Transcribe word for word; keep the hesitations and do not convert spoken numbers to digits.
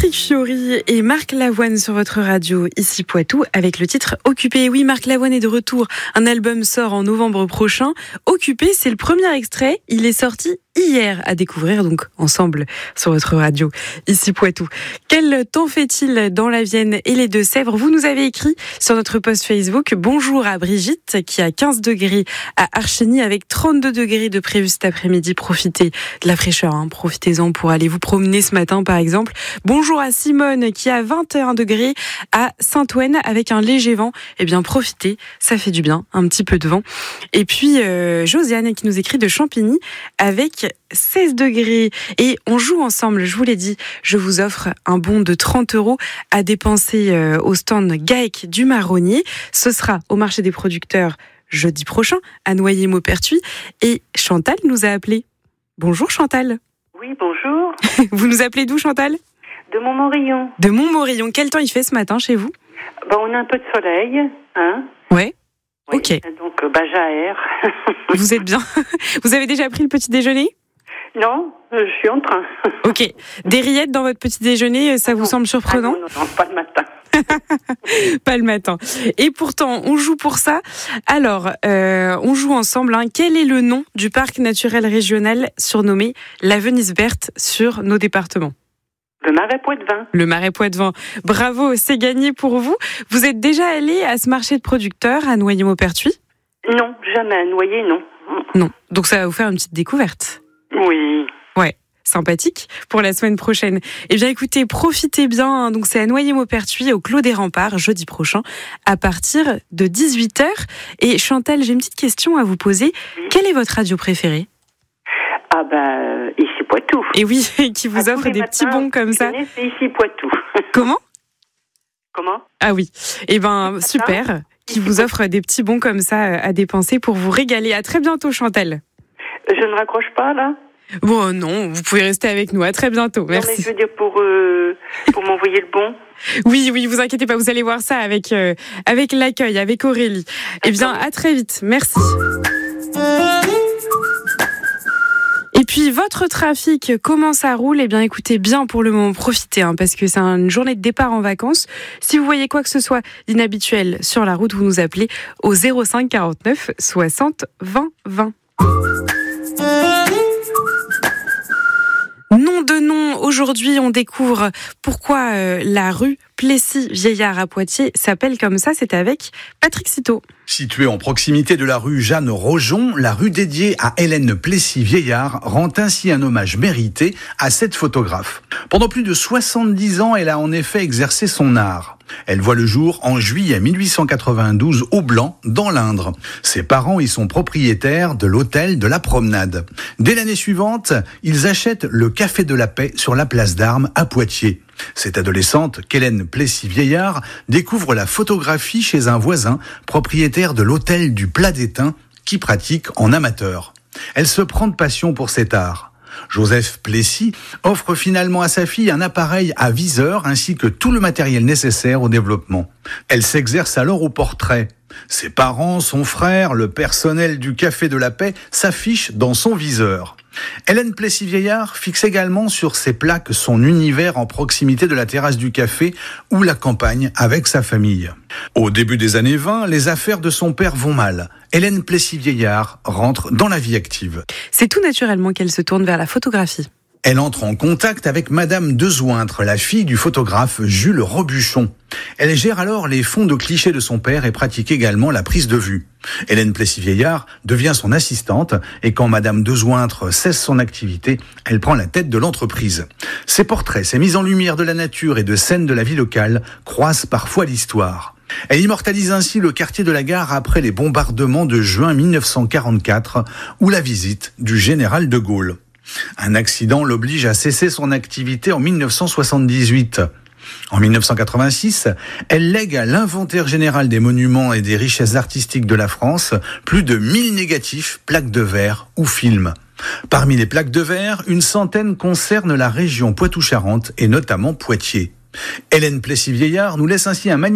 Patrick Fiori et Marc Lavoine sur votre radio, ici Poitou, avec le titre Occupé. Oui, Marc Lavoine est de retour. Un album sort en novembre prochain. Occupé, c'est le premier extrait. Il est sorti hier, à découvrir donc ensemble sur votre radio, ici Poitou. Quel temps fait-il dans la Vienne et les Deux-Sèvres? Vous nous avez écrit sur notre post Facebook. Bonjour à Brigitte, qui a quinze degrés à Archeny, avec trente-deux degrés de prévu cet après-midi. Profitez de la fraîcheur, hein. Profitez-en pour aller vous promener ce matin, par exemple. Bonjour à Simone, qui a vingt et un degrés à Saint-Ouen, avec un léger vent. Eh bien, profitez, ça fait du bien, un petit peu de vent. Et puis, euh, Josiane, qui nous écrit de Champigny, avec seize degrés. Et on joue ensemble, je vous l'ai dit, je vous offre un bon de trente euros à dépenser euh, au stand Gaec du Marronnier. Ce sera au marché des producteurs jeudi prochain, à Noyer-Maupertuis. Et Chantal nous a appelé. Bonjour Chantal. Oui, bonjour. Vous nous appelez d'où, Chantal? De Montmorillon. De Montmorillon. Quel temps il fait ce matin chez vous? Ben, on a un peu de soleil, hein. Ouais. Oui, Ok. donc, bah, j'aère. Vous êtes bien. Vous avez déjà pris le petit déjeuner? Non, je suis en train. Ok. Des rillettes dans votre petit déjeuner, ça vous non. semble surprenant? Ah non, non, non, pas le matin. Pas le matin. Et pourtant, on joue pour ça. Alors, euh, on joue ensemble. Hein. Quel est le nom du parc naturel régional surnommé la Venise verte sur nos départements? Le Marais Poitevin. Le Marais Poitevin. Bravo, c'est gagné pour vous. Vous êtes déjà allé à ce marché de producteurs à Noyer-Maupertuis? Non, jamais. Noyer, non. Non. Donc ça va vous faire une petite découverte. Oui. Ouais. Sympathique pour la semaine prochaine. Eh bien, écoutez, profitez bien. Hein. Donc, c'est à Noyer-Maupertuis, au Clos des Remparts, jeudi prochain, à partir de dix-huit heures. Et Chantal, j'ai une petite question à vous poser. Oui. Quelle est votre radio préférée? Ah ben, euh, ici Poitou. Et oui, qui vous à offre des petits bons comme ça. C'est ici Poitou. Comment? Comment? Ah oui. Eh ben, super. Qui vous offre des petits bons comme ça à dépenser pour vous régaler. À très bientôt, Chantal. Je ne raccroche pas, là? Bon, non, vous pouvez rester avec nous. À très bientôt. Merci. Non, mais je veux dire pour, euh, pour m'envoyer le bon. Oui, oui, vous inquiétez pas, vous allez voir ça avec, euh, avec l'accueil, avec Aurélie. Eh bien, à très vite. Merci. Et puis, votre trafic, comment ça roule? Eh bien, écoutez bien pour le moment, profitez, hein, parce que c'est une journée de départ en vacances. Si vous voyez quoi que ce soit d'inhabituel sur la route, vous nous appelez au zéro cinq quarante-neuf soixante vingt vingt. Nom de nom, aujourd'hui on découvre pourquoi euh, la rue Plessis-Vieillard à Poitiers s'appelle comme ça, c'est avec Patrick Citeau. Située en proximité de la rue Jeanne Rojon, la rue dédiée à Hélène Plessis-Vieillard rend ainsi un hommage mérité à cette photographe. Pendant plus de soixante-dix ans, elle a en effet exercé son art. Elle voit le jour en juillet mille huit cent quatre-vingt-douze au Blanc, dans l'Indre. Ses parents y sont propriétaires de l'hôtel de la Promenade. Dès l'année suivante, ils achètent le Café de la Paix sur la place d'Armes à Poitiers. Cette adolescente, qu'Hélène Plessis-Vieillard, découvre la photographie chez un voisin, propriétaire de l'hôtel du Plat d'Étain, qui pratique en amateur. Elle se prend de passion pour cet art. Joseph Plessis offre finalement à sa fille un appareil à viseur ainsi que tout le matériel nécessaire au développement. Elle s'exerce alors au portrait. Ses parents, son frère, le personnel du Café de la Paix s'affichent dans son viseur. Hélène Plessis-Vieillard fixe également sur ses plaques son univers en proximité de la terrasse du café ou la campagne avec sa famille. Au début des années vingt, les affaires de son père vont mal. Hélène Plessis-Vieillard rentre dans la vie active. C'est tout naturellement qu'elle se tourne vers la photographie. Elle entre en contact avec Madame Dezointre, la fille du photographe Jules Robuchon. Elle gère alors les fonds de clichés de son père et pratique également la prise de vue. Hélène Plessis-Vieillard devient son assistante et quand Madame Dezointre cesse son activité, elle prend la tête de l'entreprise. Ses portraits, ses mises en lumière de la nature et de scènes de la vie locale croisent parfois l'histoire. Elle immortalise ainsi le quartier de la Gare après les bombardements de juin mille neuf cent quarante-quatre ou la visite du général de Gaulle. Un accident l'oblige à cesser son activité en mille neuf cent soixante-dix-huit. En mille neuf cent quatre-vingt-six, elle lègue à l'Inventaire général des monuments et des richesses artistiques de la France plus de mille négatifs, plaques de verre ou films. Parmi les plaques de verre, une centaine concernent la région Poitou-Charentes et notamment Poitiers. Hélène Plessis-Vieillard nous laisse ainsi un magnifique